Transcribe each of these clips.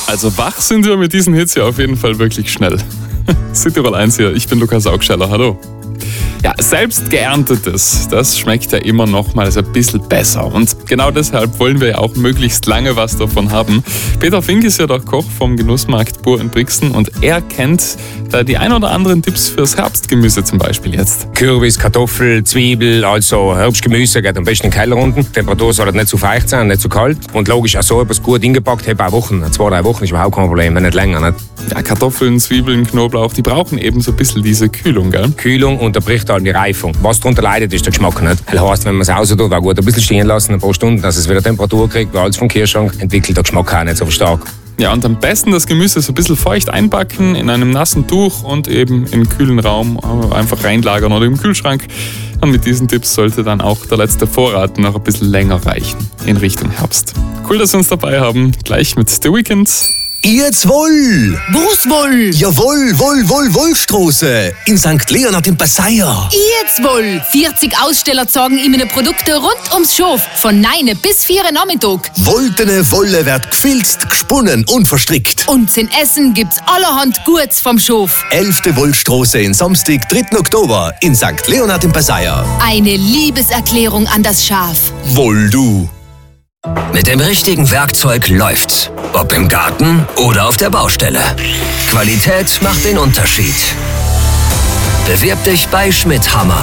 Also wach sind wir mit diesen Hits ja auf jeden Fall wirklich schnell. Südtirol 1 hier, ich bin Lukas Augsteller, hallo. Ja, selbst geerntetes, das schmeckt ja immer noch mal ein bisschen besser. Und genau deshalb wollen wir ja auch möglichst lange was davon haben. Peter Fink ist ja der Koch vom Genussmarkt Bur in Brixen und er kennt da die ein oder anderen Tipps fürs Herbstgemüse zum Beispiel jetzt. Kürbis, Kartoffel, Zwiebel, also Herbstgemüse geht am besten in den Keller unten. Die Temperatur soll nicht zu feucht sein, nicht zu kalt. Und logisch, auch so etwas gut hingepackt, habe auch Wochen, 2-3 Wochen ist überhaupt kein Problem, wenn nicht länger. Nicht? Ja, Kartoffeln, Zwiebeln, Knoblauch, die brauchen eben so ein bisschen diese Kühlung, gell? Kühlung unterbricht halt die Reifung. Was darunter leidet, ist der Geschmack nicht. Das heisst, wenn man es raus tut, war gut ein bisschen stehen lassen, ein paar Stunden, dass es wieder Temperatur kriegt, weil alles vom Kühlschrank entwickelt der Geschmack auch nicht so stark. Ja, und am besten das Gemüse so ein bisschen feucht einpacken, in einem nassen Tuch und eben im kühlen Raum einfach reinlagern oder im Kühlschrank. Und mit diesen Tipps sollte dann auch der letzte Vorrat noch ein bisschen länger reichen in Richtung Herbst. Cool, dass wir uns dabei haben. Gleich mit The Weeknd. Jetzt wohl! Was wohl? Jawohl, Wollstraße in St. Leonhard im Passaier. Jetzt wohl! 40 Aussteller zeigen ihnen Produkte rund ums Schof, von 9 bis 4 Nachmittag. Wolltene Wolle wird gefilzt, gesponnen und verstrickt. Und zum Essen gibt's allerhand Gutes vom Schof. 11. Wollstraße in Samstag, 3. Oktober in St. Leonhard im Passaier. Eine Liebeserklärung an das Schaf. Woll du! Mit dem richtigen Werkzeug läuft's. Ob im Garten oder auf der Baustelle. Qualität macht den Unterschied. Bewirb dich bei Schmidt Hammer.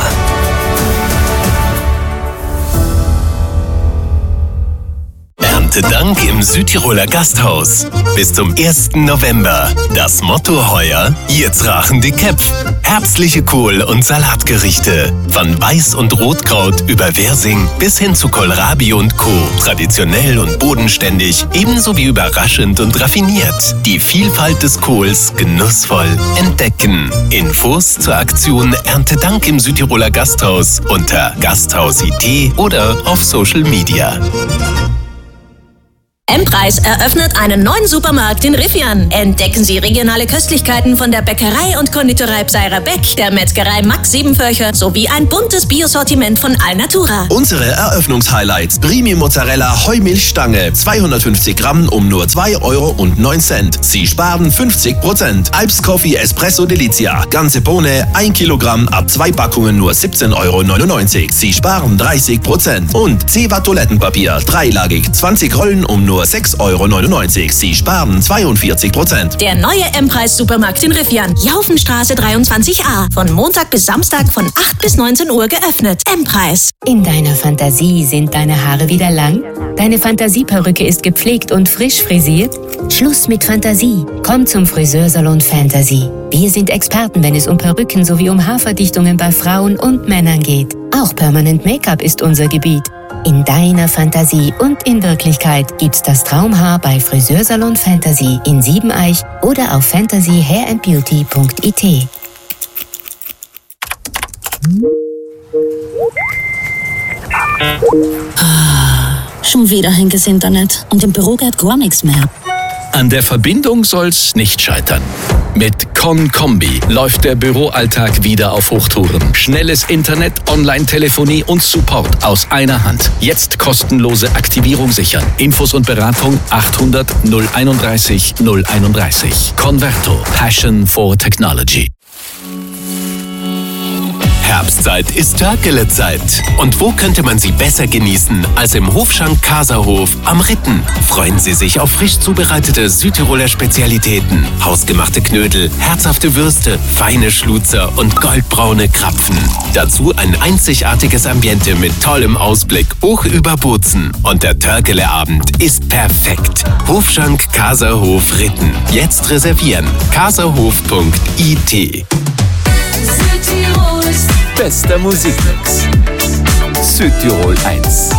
Erntedank im Südtiroler Gasthaus. Bis zum 1. November. Das Motto heuer: jetzt rachen die Köpf. Herbstliche Kohl- und Salatgerichte. Von Weiß- und Rotkraut über Wirsing bis hin zu Kohlrabi und Co. Traditionell und bodenständig, ebenso wie überraschend und raffiniert. Die Vielfalt des Kohls genussvoll entdecken. Infos zur Aktion Erntedank im Südtiroler Gasthaus unter Gasthaus.it oder auf Social Media. M-Preis eröffnet einen neuen Supermarkt in Riffian. Entdecken Sie regionale Köstlichkeiten von der Bäckerei und Konditorei Pseirer Beck, der Metzgerei Max Siebenförcher sowie ein buntes Biosortiment von Alnatura. Unsere Eröffnungshighlights: Primi Mozzarella Heumilchstange 250 Gramm um nur 2,09 €. Sie sparen 50%. Alps Coffee Espresso Delizia ganze Bohne 1 Kilogramm ab 2 Packungen nur 17,99 €. Sie sparen 30%. Und Zewa Toilettenpapier dreilagig 20 Rollen um nur 6,99 €. Sie sparen 42%. Der neue M-Preis-Supermarkt in Riffian. Jaufenstraße 23a. Von Montag bis Samstag von 8 bis 19 Uhr geöffnet. M-Preis. In deiner Fantasie sind deine Haare wieder lang? Deine Fantasieperücke ist gepflegt und frisch frisiert? Schluss mit Fantasie. Komm zum Friseursalon Fantasy. Wir sind Experten, wenn es um Perücken sowie um Haarverdichtungen bei Frauen und Männern geht. Auch Permanent Make-up ist unser Gebiet. In deiner Fantasie und in Wirklichkeit gibt's das Traumhaar bei Friseursalon Fantasy in Siebeneich oder auf fantasyhairandbeauty.it. Schon wieder hängt das Internet und im Büro geht gar nichts mehr. An der Verbindung soll's nicht scheitern. Mit ConCombi läuft der Büroalltag wieder auf Hochtouren. Schnelles Internet, Online-Telefonie und Support aus einer Hand. Jetzt kostenlose Aktivierung sichern. Infos und Beratung 800 031 031. Converto. Passion for Technology. Herbstzeit ist Törkelezeit. Und wo könnte man sie besser genießen als im Hofschank Kaserhof am Ritten? Freuen Sie sich auf frisch zubereitete Südtiroler Spezialitäten, hausgemachte Knödel, herzhafte Würste, feine Schluzer und goldbraune Krapfen. Dazu ein einzigartiges Ambiente mit tollem Ausblick hoch über Bozen. Und der Törkeleabend ist perfekt. Hofschank Kaserhof Ritten. Jetzt reservieren. kaserhof.it. Bester Musikmix. Südtirol 1.